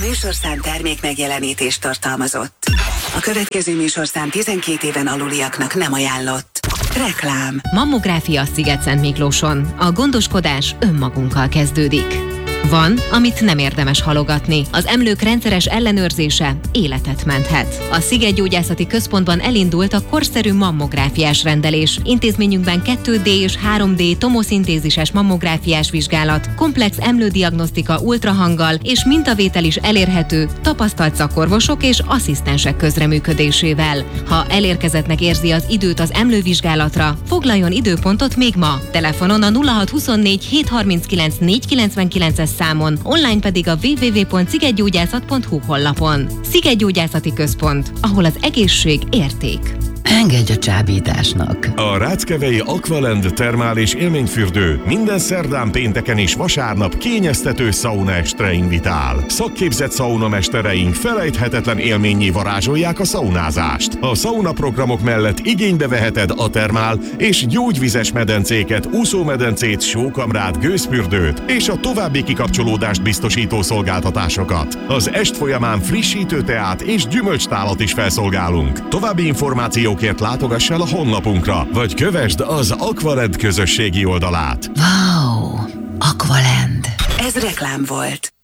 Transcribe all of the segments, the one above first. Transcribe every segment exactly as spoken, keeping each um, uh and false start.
műsorszám termék megjelenítést tartalmazott. A következő műsorszám tizenkét éven aluliaknak nem ajánlott. Reklám. Mammográfia Szigetszentmiklóson. A gondoskodás önmagunkkal kezdődik. Van, amit nem érdemes halogatni. Az emlők rendszeres ellenőrzése életet menthet. A Szigetgyógyászati Központban elindult a korszerű mammográfiás rendelés. Intézményünkben kettő dé és három dé tomoszintézises mammográfiás vizsgálat, komplex emlődiagnosztika ultrahanggal és mintavétel is elérhető tapasztalt szakorvosok és asszisztensek közreműködésével. Ha elérkezettnek érzi az időt az emlővizsgálatra, foglaljon időpontot még ma. Telefonon a nulla hat huszonnégy hétszázharminckilenc négyszázkilencvenkilences számon, online pedig a double-u double-u double-u pont szigetgyógyászat pont hu honlapon. Szigetgyógyászati Központ, ahol az egészség érték. Engedj a csábításnak! A Ráckevei Aqualand termál és élményfürdő minden szerdán, pénteken és vasárnap kényeztető szaunaestre invitál. Szakképzett szaunamestereink felejthetetlen élménnyé varázsolják a szaunázást. A szaunaprogramok mellett igénybe veheted a termál és gyógyvizes medencéket, úszómedencét, sókamrát, gőzfürdőt és a további kikapcsolódást biztosító szolgáltatásokat. Az est folyamán frissítő teát és gyümölcstálat is felszolgálunk. További információk látogass el a honlapunkra, vagy kövesd az Aqualand közösségi oldalát. Wow! Aqualand! Ez reklám volt.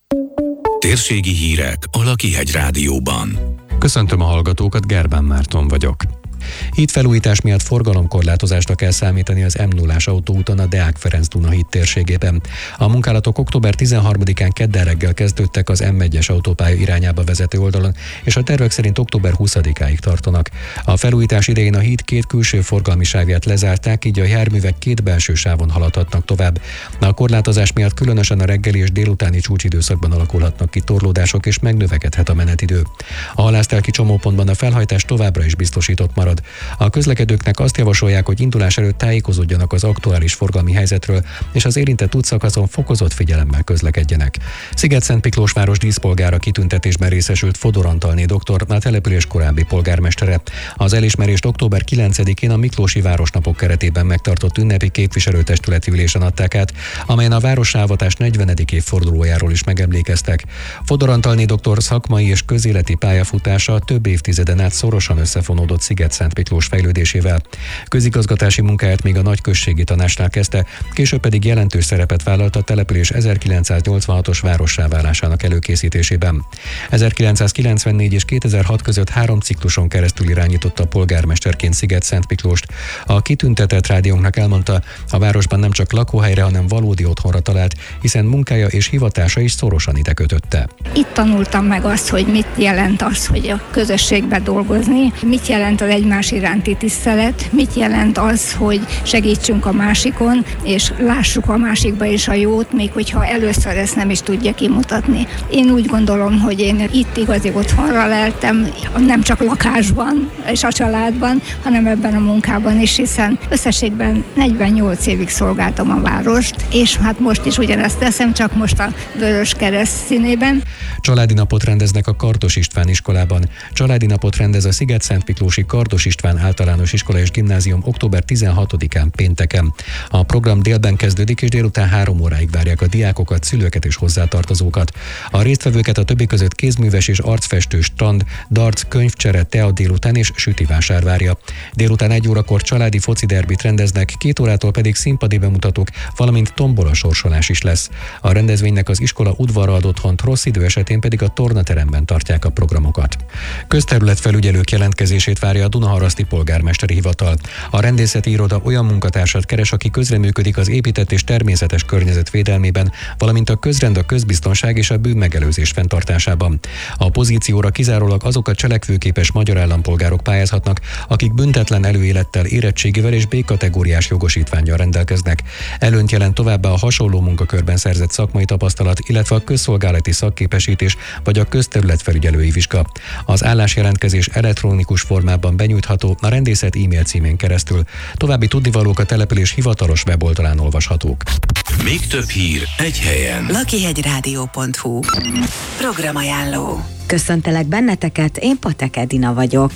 Térségi hírek a Lakihegy Rádióban. Köszöntöm a hallgatókat, Gerbán Márton vagyok. Hídfelújítás miatt forgalomkorlátozásra kell számítani az em nullás autóúton a Deák Ferenc Duna-híd térségében. A munkálatok október tizenharmadikán kedden reggel kezdődtek az em egyes autópálya irányába vezető oldalon, és a tervek szerint október huszadikáig tartanak. A felújítás idején a híd két külső forgalmi sávját lezárták, így a járművek két belső sávon haladhatnak tovább. A korlátozás miatt különösen a reggeli és délutáni csúcsidőszakban alakulhatnak ki torlódások, és megnövekedhet a menetidő. A halásztelki csomópontban a felhajtás továbbra is biztosított marad. A közlekedőknek azt javasolják, hogy indulás előtt tájékozódjanak az aktuális forgalmi helyzetről, és az érintett útszakaszon fokozott figyelemmel közlekedjenek. Szigetszentmiklós díszpolgára kitüntetésben részesült Fodor Antalné doktor, a település korábbi polgármestere. Az elismerést október kilencedikén a Miklósi Városnapok keretében megtartott ünnepi képviselőtestületi ülésen adták át, amelyen a várossávotás negyvenedik évfordulójáról is megemlékeztek. Fodor Antalné doktor szakmai és közéleti pályafutása több évtizeden át szorosan összefonódott Szigetszentmiklós fejlődésével. Közigazgatási munkáját még a nagyközségi tanácsnál kezdte, később pedig jelentős szerepet vállalt a település ezerkilencszáznyolcvanhatos várossá válásának előkészítésében. ezerkilencszázkilencvennégy és kétezer-hat között három cikluson keresztül irányította polgármesterként Szigetszentmiklóst. A kitüntetett rádiónknak elmondta, a városban nem csak lakóhelyre, hanem valódi otthonra talált, hiszen munkája és hivatása is szorosan ide kötötte. Itt tanultam meg azt, hogy mit jelent az, hogy a közösségbe dolgozni, mit jelent az egymás iránti tisztelet, mit jelent az, hogy segítsünk a másikon, és lássuk a másikba is a jót, még hogyha először ezt nem is tudja kimutatni. Én úgy gondolom, hogy én itt igazi otthonra leltem, nem csak lakásban és a családban, hanem ebben a munkában is, hiszen összességben negyvennyolc évig szolgáltam a várost, és hát most is ugyanezt teszem, csak most a Vörös Kereszt színében. Családi napot rendeznek a Kardos István iskolában. Családi napot rendez a Szigetszentmiklósi Kardos István általános iskola és gimnázium október tizenhatodikán pénteken. A program délben kezdődik, és délután három óráig várják a diákokat, szülőket és hozzátartozókat. A résztvevőket a többi között kézműves és arcfestő strand, darts, könyvcsere, tea délután és sütivásár várja. Délután egy órakor családi foci derbit rendeznek, két órától pedig színpadi bemutatók, valamint tombola sorsolás is lesz. A rendezvénynek az iskola udvarra ad otthont, rossz idő esetén pedig a tornateremben tartják a programokat. Közterületfelügyelők jelentkezését várja a Dunaharaszti polgármesteri hivatal. A rendészeti iroda olyan munkatársat keres, aki közreműködik az épített és természetes környezet védelmében, valamint a közrend, a közbiztonság és a bűnmegelőzés fenntartásában. A pozícióra kizárólag azok a cselekvőképes magyar állampolgárok pályázhatnak, akik büntetlen előélettel, érettségével és B-kategóriás jogosítvánnyal rendelkeznek. Előnyt jelent továbbá a hasonló munkakörben szerzett szakmai tapasztalat, illetve a közszolgálati szakképesítés vagy a közterületfelügyelői vizsga. Az állásjelentkezés elektronikus formában benyújtható a rendészet e-mail címén keresztül. További tudnivalók a település hivatalos weboldalán olvashatók. Még több hír egy helyen. lakihegyrádió pont hu. Programajánló. Köszöntelek benneteket, én Patek Edina vagyok.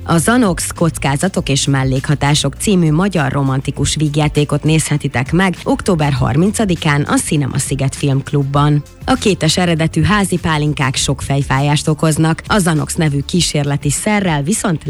A Zanox Kockázatok és mellékhatások című magyar romantikus vígjátékot nézhetitek meg október harmincadikán a Cinema Sziget Filmklubban. A kétes eredetű házi pálinkák sok fejfájást okoznak, a Zanox nevű kísérleti szerrel viszont